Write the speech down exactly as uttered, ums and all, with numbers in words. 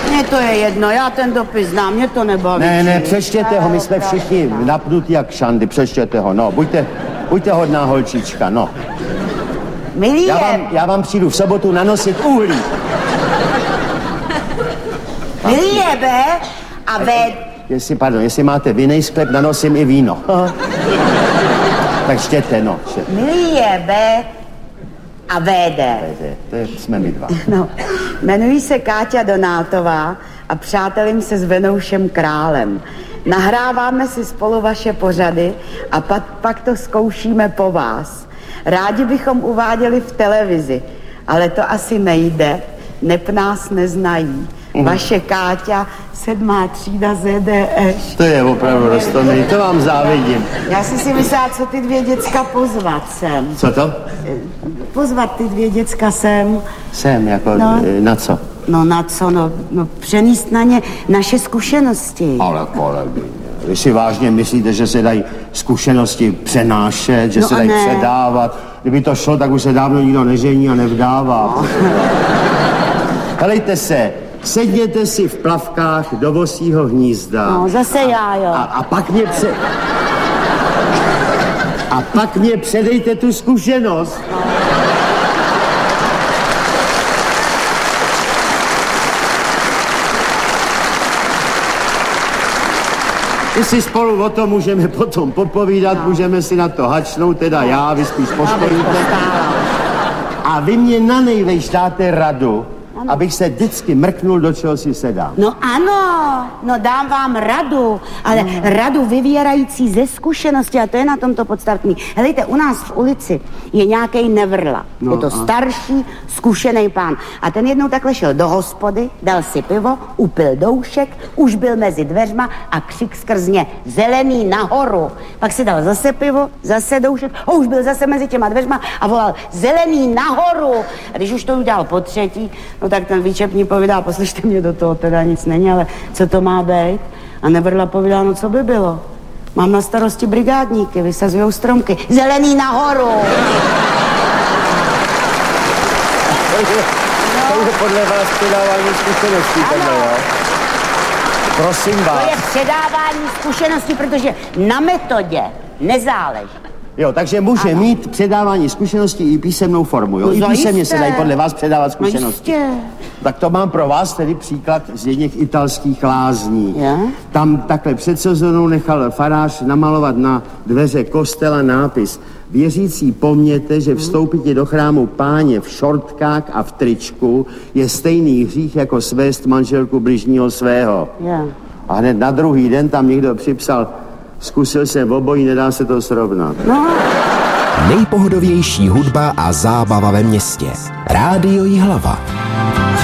Mně to je jedno, já ten dopis znám, mě to nebaví. Ne, ne, přečtěte ho, my jsme všichni napnutí jak šandy, přečtěte ho, no, buďte, buďte hodná holčička, no. Milý já je... vám, já vám přijdu v sobotu nanosit uhlí. Milý jebe a ve... Jestli, pardon, jestli máte vinný sklep, nanosím i víno. Tak čtěte, no. Čtěte. Milý jebe a véde. To je, jsme my dva. No, jmenuji se Káťa Donátová a přátelím se s Venoušem Králem. Nahráváme si spolu vaše pořady a pak, pak to zkoušíme po vás. Rádi bychom uváděli v televizi, ale to asi nejde, neb nás neznají. Mm. Vaše Káťa, sedmá třída Z D Š. To je opravdu roztomilý, to vám závidím. Já jsem si myslela, co ty dvě děcka pozvat sem. Co to? Pozvat ty dvě děcka sem. Sem, jako no. Na co? No na co, no, no přenést na ně naše zkušenosti. Ale kolegyně, vy si vážně myslíte, že se dají zkušenosti přenášet, že no se dají ne. předávat? Kdyby to šlo, tak už se dávno nikdo nežení a nevdává. No. Helejte se, sedněte si v plavkách do vosího hnízda. No, zase já, jo. A, a pak mě pře... A pak mě předejte tu zkušenost. No. My si spolu o tom můžeme potom popovídat, no. Můžeme si na to hačnout, teda já, vy spíš postojíte. A vy mě na nejvejš dáte radu, ano. Abych se vždycky mrknul, do čeho si sedám. No ano, no dám vám radu, ale no. Radu vyvěrající ze zkušenosti a to je na tomto podstatný. Helejte, u nás v ulici je nějaký Nevrla. No, je to a... starší, zkušený pán. A ten jednou takhle šel do hospody, dal si pivo, upil doušek, už byl mezi dveřma a křik skrz ně: zelený nahoru. Pak si dal zase pivo, zase doušek, a už byl zase mezi těma dveřma a volal: zelený nahoru. A když už to udělal po třetí, no tak ten výčepní povídá: poslyšte mě, do toho teda nic není, ale co to má být? A Nevrla povídá: no co by bylo? Mám na starosti brigádníky, vysazujou stromky. Zelený nahoru! To je podle vás předávání zkušeností, tohle, jo? Prosím vás. To je předávání zkušeností, protože na metodě nezáleží. Jo, takže může ano. Mít předávání zkušeností i písemnou formu, jo? No, I písemně se dají podle vás předávat zkušenosti. No, tak to mám pro vás tedy příklad z jedných italských lázní. Je? Tam takhle před sezónou nechal farář namalovat na dveře kostela nápis: věřící pomněte, že vstoupit do chrámu Páně v šortkách a v tričku je stejný hřích jako svést manželku bližního svého. Je. A hned na druhý den tam někdo připsal: zkusil jsem obojí, nedá se to srovnat. No. Nejpohodovější hudba a zábava ve městě. Rádio Jihlava.